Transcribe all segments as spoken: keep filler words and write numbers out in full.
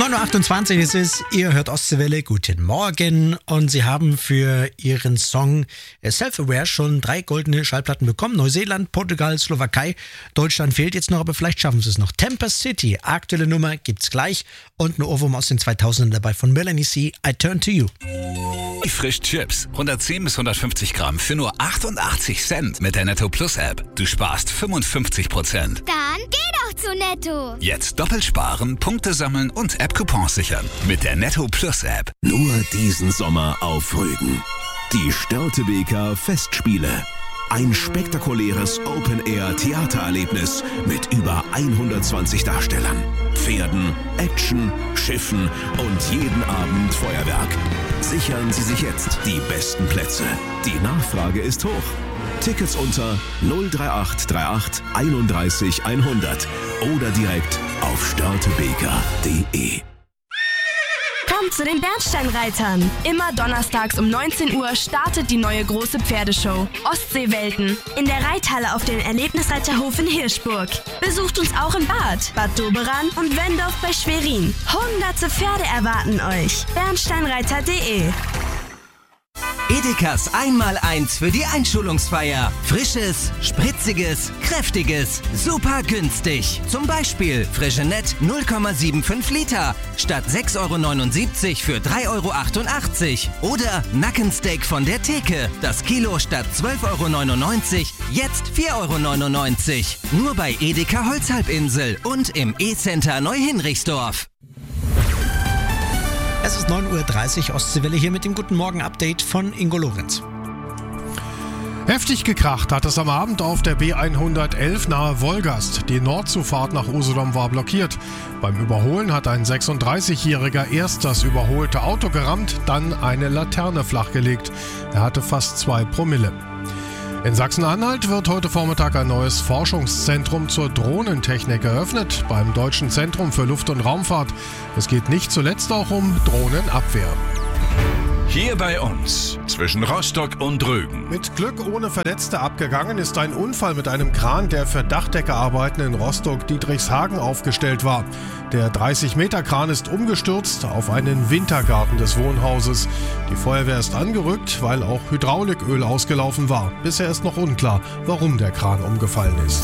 neun Uhr achtundzwanzig ist es, ihr hört Ostseewelle, guten Morgen. Und sie haben für ihren Song Self-Aware schon drei goldene Schallplatten bekommen. Neuseeland, Portugal, Slowakei, Deutschland fehlt jetzt noch, aber vielleicht schaffen sie es noch. Temper City, aktuelle Nummer gibt's gleich. Und ein Ohrwurm aus den zweitausendern dabei von Melanie C, I Turn to You. Frisch Chips, hundertzehn bis hundertfünfzig Gramm für nur achtundachtzig Cent mit der Netto Plus App. Du sparst fünfundfünfzig Prozent. Dann geh doch zu Netto. Jetzt doppelt sparen, Punkte sammeln und App-Coupons sichern mit der Netto Plus App. Nur diesen Sommer auf Rügen. Die Störtebeker Festspiele. Ein spektakuläres Open-Air-Theatererlebnis mit über hundertzwanzig Darstellern, Pferden, Action, Schiffen und jeden Abend Feuerwerk. Sichern Sie sich jetzt die besten Plätze. Die Nachfrage ist hoch. Tickets unter null drei acht drei acht einunddreißig hundert oder direkt auf störtebeker punkt de. Kommt zu den Bernsteinreitern. Immer donnerstags um neunzehn Uhr startet die neue große Pferdeshow Ostseewelten in der Reithalle auf dem Erlebnisreiterhof in Hirschburg. Besucht uns auch in Bad, Bad Doberan und Wendorf bei Schwerin. Hunderte Pferde erwarten euch. bernsteinreiter punkt de. Edekas Einmaleins für die Einschulungsfeier. Frisches, spritziges, kräftiges, super günstig. Zum Beispiel Frigenet null Komma fünfundsiebzig Liter statt sechs Euro neunundsiebzig für drei Euro achtundachtzig. Oder Nackensteak von der Theke. Das Kilo statt zwölf Euro neunundneunzig, jetzt vier Euro neunundneunzig. Nur bei Edeka Holzhalbinsel und im E-Center Neuhinrichsdorf. Es ist neun Uhr dreißig, Ostseewelle hier mit dem Guten Morgen-Update von Ingo Lorenz. Heftig gekracht hat es am Abend auf der B hundertelf nahe Wolgast. Die Nordzufahrt nach Usedom war blockiert. Beim Überholen hat ein sechsunddreißigjähriger erst das überholte Auto gerammt, dann eine Laterne flachgelegt. Er hatte fast zwei Promille. In Sachsen-Anhalt wird heute Vormittag ein neues Forschungszentrum zur Drohnentechnik eröffnet beim Deutschen Zentrum für Luft- und Raumfahrt. Es geht nicht zuletzt auch um Drohnenabwehr. Hier bei uns, zwischen Rostock und Rügen. Mit Glück ohne Verletzte abgegangen ist ein Unfall mit einem Kran, der für Dachdeckerarbeiten in Rostock-Dietrichshagen aufgestellt war. Der dreißig Meter Kran ist umgestürzt auf einen Wintergarten des Wohnhauses. Die Feuerwehr ist angerückt, weil auch Hydrauliköl ausgelaufen war. Bisher ist noch unklar, warum der Kran umgefallen ist.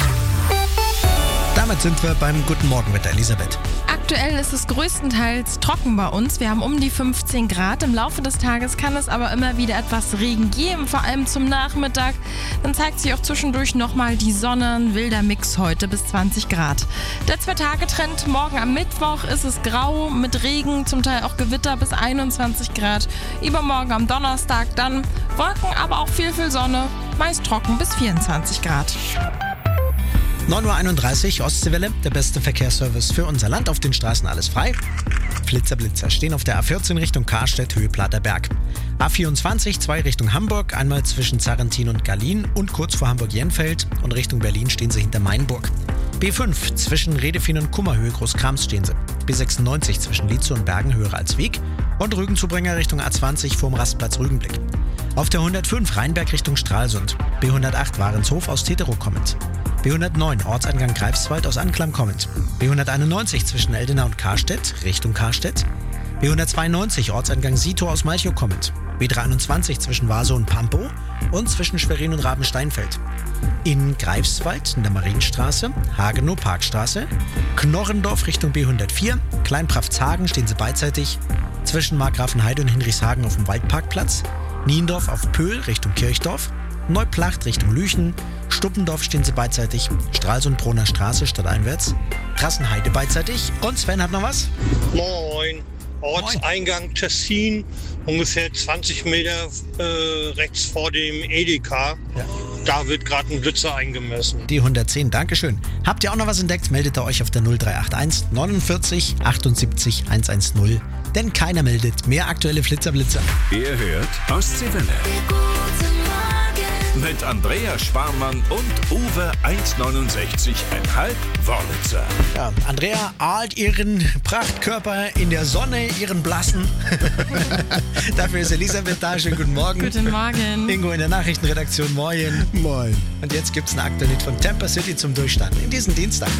Damit sind wir beim Guten Morgen mit Elisabeth. Aktuell ist es größtenteils trocken bei uns. Wir haben um die fünfzehn Grad. Im Laufe des Tages kann es aber immer wieder etwas Regen geben, vor allem zum Nachmittag. Dann zeigt sich auch zwischendurch nochmal die Sonne, ein wilder Mix heute bis zwanzig Grad. Der Zwei-Tage-Trend, morgen am Mittwoch ist es grau mit Regen, zum Teil auch Gewitter bis einundzwanzig Grad. Übermorgen am Donnerstag dann Wolken, aber auch viel, viel Sonne, meist trocken bis vierundzwanzig Grad. neun Uhr einunddreißig, Ostseewelle, der beste Verkehrsservice für unser Land. Auf den Straßen alles frei. Flitzer, Blitzer stehen auf der A vierzehn Richtung Karstedt, Höhe Platerberg. A vierundzwanzig, zwei Richtung Hamburg, einmal zwischen Zarrentin und Gallien und kurz vor Hamburg-Jenfeld. Und Richtung Berlin stehen sie hinter Mainburg. B fünf, zwischen Redefin und Kummerhöhe Großkrams stehen sie. B sechsundneunzig, zwischen Lietzow und Bergen, höher als Weg. Und Rügenzubringer Richtung A zwanzig vorm Rastplatz Rügenblick. Auf der hundertfünf, Rheinberg Richtung Stralsund. B hundertacht, Warenshof aus Teterow kommend. B hundertneun, Ortseingang Greifswald aus Anklam kommend. B hunderteinundneunzig, zwischen Eldena und Karstedt, Richtung Karstedt. B hundertzweiundneunzig, Ortseingang Sito aus Malchow kommend. B dreiundzwanzig, zwischen Vaso und Pampow und zwischen Schwerin und Rabensteinfeld. In Greifswald, in der Marienstraße, Hagenow, Parkstraße. Knorrendorf Richtung B hundertvier, Kleinpraftshagen stehen sie beidseitig. Zwischen Markgrafenheide und Hinrichshagen auf dem Waldparkplatz. Niendorf auf Pöhl Richtung Kirchdorf. Neuplacht Richtung Lüchen, Stuppendorf stehen sie beidseitig, Stralsund-Brunner Straße stadteinwärts, Krassenheide beidseitig und Sven hat noch was? Moin, Ortseingang Tessin, ungefähr zwanzig Meter äh, rechts vor dem Edeka. Ja. Da wird gerade ein Blitzer eingemessen. Die hundertzehn, Dankeschön. Habt ihr auch noch was entdeckt, meldet ihr euch auf der null drei acht eins neunundvierzig achtundsiebzig hundertzehn, denn keiner meldet. Mehr aktuelle Flitzerblitzer. Ihr hört Ostseewelle. Mit Andrea Schwarmann und Uwe eins neunundsechzig Komma fünf Wörlitzer. Ja, Andrea ahlt ihren Prachtkörper in der Sonne, ihren blassen. Dafür ist Elisabeth da. Schönen guten Morgen. Guten Morgen. Ingo in der Nachrichtenredaktion. Moin. Moin. Und jetzt gibt's ein Aktuell von Temper City zum Durchstarten in diesem Dienstag.